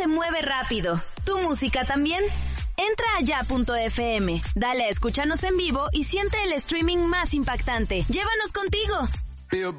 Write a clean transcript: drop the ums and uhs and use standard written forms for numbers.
se mueve rápido. ¿Tu música también? Entra a ya.fm, dale a escúchanos en vivo y siente el streaming más impactante. ¡Llévanos contigo!